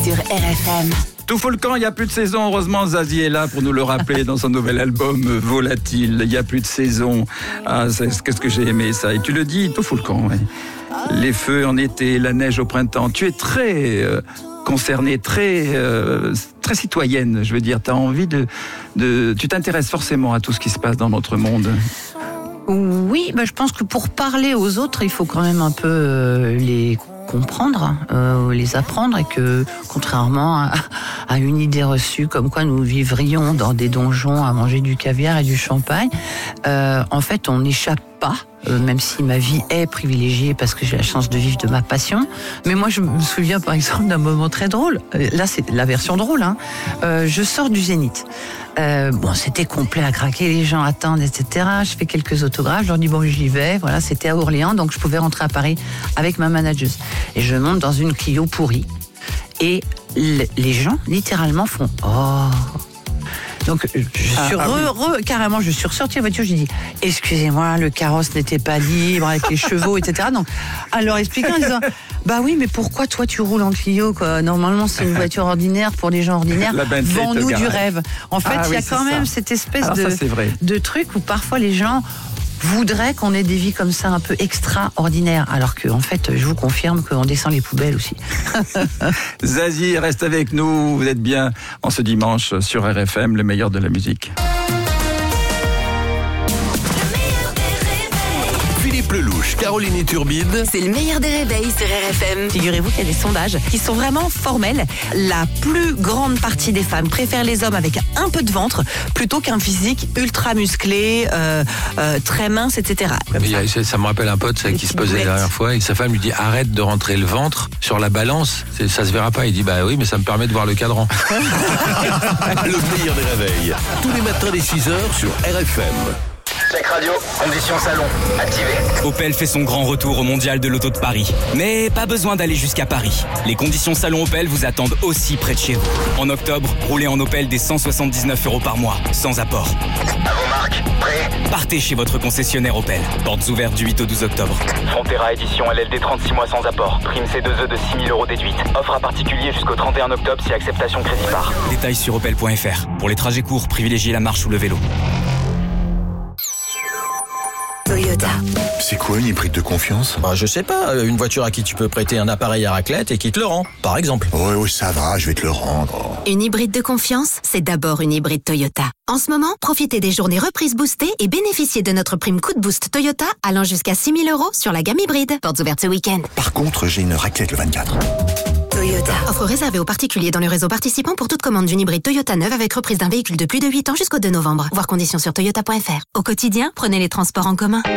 sur RFM. Tout fout le camp, il n'y a plus de saison. Heureusement, Zazie est là pour nous le rappeler dans son nouvel album Volatile. Il n'y a plus de saison. Ah, qu'est-ce que j'ai aimé ça. Et tu le dis, tout fout le camp. Ouais. Les feux en été, la neige au printemps. Tu es très concernée, très citoyenne. Je veux dire, tu as envie tu t'intéresses forcément à tout ce qui se passe dans notre monde. Oui, je pense que pour parler aux autres, il faut quand même un peu les comprendre, les apprendre, et que contrairement à une idée reçue comme quoi nous vivrions dans des donjons à manger du caviar et du champagne, en fait on n'échappe pas, même si ma vie est privilégiée parce que j'ai la chance de vivre de ma passion. Mais moi je me souviens par exemple d'un moment très drôle, là c'est la version drôle, je sors du Zénith. C'était complet à craquer, les gens attendent, etc. Je fais quelques autographes, je leur dis j'y vais, voilà, c'était à Orléans, donc je pouvais rentrer à Paris avec ma manageuse. Et je monte dans une Clio pourrie. Et les gens, littéralement, font « Oh !» Donc, carrément, je suis ressortie de la voiture, j'ai dit « Excusez-moi, le carrosse n'était pas libre avec les chevaux, etc. » Donc, à leur expliquer en disant « Bah oui, mais pourquoi toi tu roules en Clio, quoi ? Normalement, c'est une voiture ordinaire pour les gens ordinaires. Vends-nous du rêve. » En fait, il y a quand même cette espèce de truc où parfois les gens voudraient qu'on ait des vies comme ça un peu extraordinaires, alors que en fait je vous confirme qu'on descend les poubelles aussi. Zazie, reste avec nous, vous êtes bien en ce dimanche sur RFM, le meilleur de la musique. Philippe Lelouch, Caroline Turbide. C'est le meilleur des réveils sur RFM. Figurez-vous qu'il y a des sondages qui sont vraiment formels. La plus grande partie des femmes préfèrent les hommes avec un peu de ventre plutôt qu'un physique ultra musclé, très mince, etc. Ça me rappelle un pote qui se pesait la dernière fois et sa femme lui dit arrête de rentrer le ventre sur la balance, ça se verra pas. Il dit bah oui, mais ça me permet de voir le cadran. Le meilleur des réveils, tous les matins dès 6h sur RFM. Check radio, conditions salon, activé. Opel fait son grand retour au Mondial de l'Auto de Paris. Mais pas besoin d'aller jusqu'à Paris. Les conditions salon Opel vous attendent aussi près de chez vous. En octobre, roulez en Opel des 179 € par mois, sans apport. À vos marques, prêts ? Partez chez votre concessionnaire Opel. Portes ouvertes du 8 au 12 octobre. Frontera édition LLD 36 mois sans apport. Prime C2E de 6 000 € déduite. Offre à particulier jusqu'au 31 octobre si acceptation crédit par. Détails sur opel.fr. Pour les trajets courts, privilégiez la marche ou le vélo. Toyota. C'est quoi une hybride de confiance ? Je sais pas, une voiture à qui tu peux prêter un appareil à raclette et qui te le rend, par exemple. Oui, ça va, je vais te le rendre. Une hybride de confiance, c'est d'abord une hybride Toyota. En ce moment, profitez des journées reprises boostées et bénéficiez de notre prime coup de boost Toyota allant jusqu'à 6 000 € sur la gamme hybride. Portes ouvertes ce week-end. Par contre, j'ai une raclette le 24. Toyota. Offre réservée aux particuliers dans le réseau participant pour toute commande d'une hybride Toyota neuve avec reprise d'un véhicule de plus de 8 ans jusqu'au 2 novembre. Voir conditions sur toyota.fr. Au quotidien, prenez les transports en commun.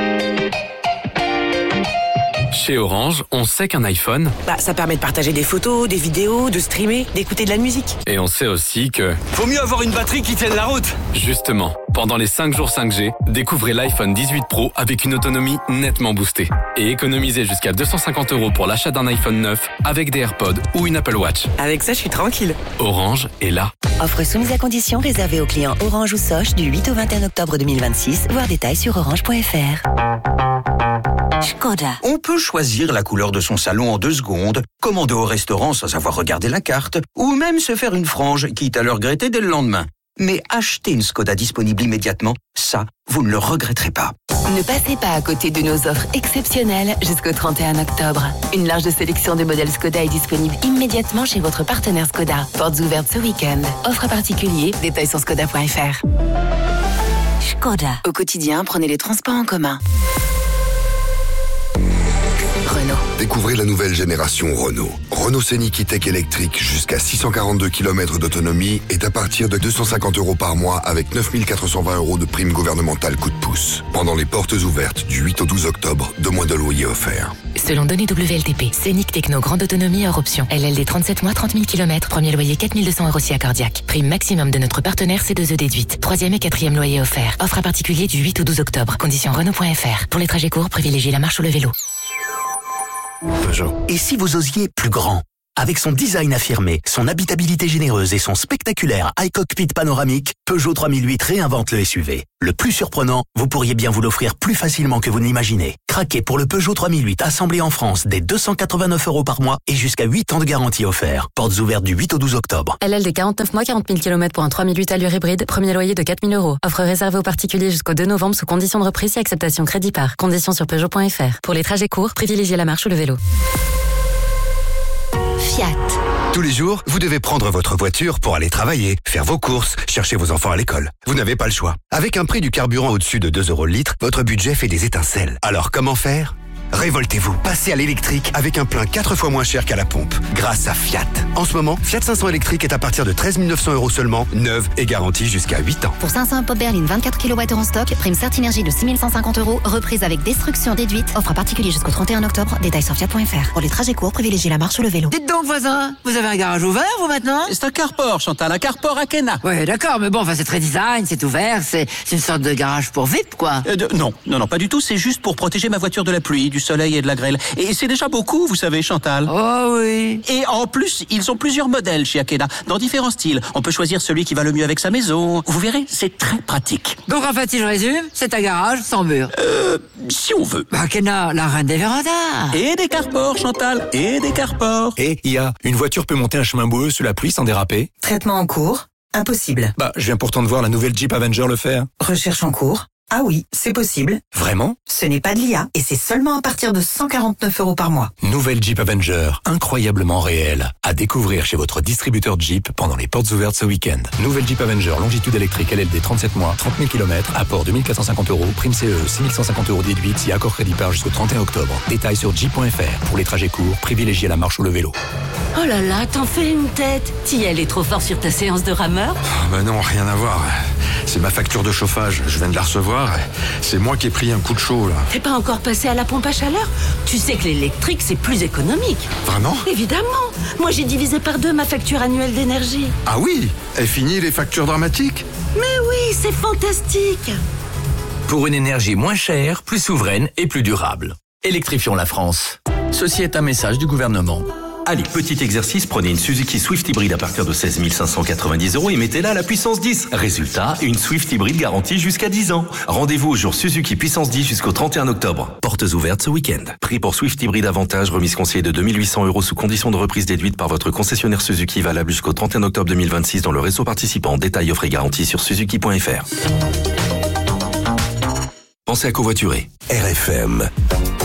Chez Orange, on sait qu'un iPhone, ça permet de partager des photos, des vidéos, de streamer, d'écouter de la musique. Et on sait aussi que faut mieux avoir une batterie qui tienne la route. Justement, pendant les 5 jours 5G, découvrez l'iPhone 18 Pro avec une autonomie nettement boostée. Et économisez jusqu'à 250 € pour l'achat d'un iPhone 9 avec des AirPods ou une Apple Watch. Avec ça, je suis tranquille. Orange est là. Offre soumise à condition réservée aux clients Orange ou Soch du 8 au 21 octobre 2026. Voir détails sur orange.fr. Škoda. On peut choisir la couleur de son salon en 2 secondes, commander au restaurant sans avoir regardé la carte, ou même se faire une frange, quitte à le regretter dès le lendemain. Mais acheter une Škoda disponible immédiatement, ça, vous ne le regretterez pas. Ne passez pas à côté de nos offres exceptionnelles jusqu'au 31 octobre. Une large sélection de modèles Škoda est disponible immédiatement chez votre partenaire Škoda. Portes ouvertes ce week-end. Offre à particulier, détails sur škoda.fr. Škoda. Au quotidien, prenez les transports en commun. Renault. Découvrez la nouvelle génération Renault. Renault Scénic E-Tech électrique jusqu'à 642 km d'autonomie est à partir de 250 € par mois avec 9 420 € de prime gouvernementale coup de pouce. Pendant les portes ouvertes du 8 au 12 octobre, 2 mois de loyer offerts. Selon données WLTP, Scénic Techno, grande autonomie hors option. LLD 37 mois, 30 000 km, premier loyer 4 200 € si accordiaque. Prime maximum de notre partenaire C2E déduite. 3e et 4e loyer offert. Offre à particulier du 8 au 12 octobre. Conditions Renault.fr. Pour les trajets courts, privilégiez la marche ou le vélo. Peugeot. Et si vous osiez plus grand ? Avec son design affirmé, son habitabilité généreuse et son spectaculaire iCockpit panoramique, Peugeot 3008 réinvente le SUV. Le plus surprenant, vous pourriez bien vous l'offrir plus facilement que vous ne l'imaginez. Craquez pour le Peugeot 3008 assemblé en France dès 289 € par mois et jusqu'à 8 ans de garantie offert. Portes ouvertes du 8 au 12 octobre. LLD 49 mois, 40 000 km pour un 3008 allure hybride, premier loyer de 4 000 €. Offre réservée aux particuliers jusqu'au 2 novembre sous condition de reprise et acceptation crédit par. Conditions sur Peugeot.fr. Pour les trajets courts, privilégiez la marche ou le vélo. Fiat. Tous les jours, vous devez prendre votre voiture pour aller travailler, faire vos courses, chercher vos enfants à l'école. Vous n'avez pas le choix. Avec un prix du carburant au-dessus de 2 € le litre, votre budget fait des étincelles. Alors comment faire ? Révoltez-vous, passez à l'électrique avec un plein 4 fois moins cher qu'à la pompe, grâce à Fiat. En ce moment, Fiat 500 électrique est à partir de 13 900 € seulement, neuve et garantie jusqu'à 8 ans. Pour 500 pop berline 24 kWh en stock, prime Certinergie de 6 150 €, reprise avec destruction déduite, offre à particulier jusqu'au 31 octobre, détails sur fiat.fr. Pour les trajets courts, privilégiez la marche ou le vélo. Dites donc voisin, vous avez un garage ouvert vous maintenant ? C'est un carport, Chantal, un carport à Kena. Ouais d'accord, mais bon, c'est très design, c'est ouvert, c'est une sorte de garage pour VIP quoi. Non, pas du tout, c'est juste pour protéger ma voiture de la pluie, du soleil et de la grêle. Et c'est déjà beaucoup, vous savez, Chantal. Oh oui. Et en plus, ils ont plusieurs modèles chez Akena, dans différents styles. On peut choisir celui qui va le mieux avec sa maison. Vous verrez, c'est très pratique. Donc en fait, si je résume, c'est un garage sans mur. Si on veut. Akena, la reine des vérandas. Et des carports, Chantal, et des carports. Et une voiture peut monter un chemin boueux sous la pluie sans déraper. Traitement en cours. Impossible. Je viens pourtant de voir la nouvelle Jeep Avenger le faire. Recherche en cours. Ah oui, c'est possible. Vraiment ? Ce n'est pas de l'IA et c'est seulement à partir de 149 € par mois. Nouvelle Jeep Avenger, incroyablement réelle. À découvrir chez votre distributeur Jeep pendant les portes ouvertes ce week-end. Nouvelle Jeep Avenger, longitude électrique LLD 37 mois, 30 000 km, apport 2 450 €, prime CE 6 150 € déduite si accord crédit par jusqu'au 31 octobre. Détails sur jeep.fr. Pour les trajets courts, privilégiez la marche ou le vélo. Oh là là, t'en fais une tête. T'y allais trop fort sur ta séance de rameur ? Non, rien à voir. C'est ma facture de chauffage, je viens de la recevoir. C'est moi qui ai pris un coup de chaud là. T'es pas encore passé à la pompe à chaleur ? Tu sais que l'électrique c'est plus économique. Vraiment ? Évidemment. Moi j'ai divisé par 2 ma facture annuelle d'énergie. Ah oui ? Et fini les factures dramatiques ? Mais oui, c'est fantastique. Pour une énergie moins chère, plus souveraine et plus durable. Électrifions la France. Ceci est un message du gouvernement. Allez, petit exercice, prenez une Suzuki Swift hybride à partir de 16 590 € et mettez-la à la puissance 10. Résultat, une Swift hybride garantie jusqu'à 10 ans. Rendez-vous au jour Suzuki puissance 10 jusqu'au 31 octobre. Portes ouvertes ce week-end. Prix pour Swift hybride avantage, remise conseillée de 2 800 € sous condition de reprise déduite par votre concessionnaire Suzuki, valable jusqu'au 31 octobre 2026 dans le réseau participant. Détails offre et garantie sur suzuki.fr. Pensez à covoiturer. RFM.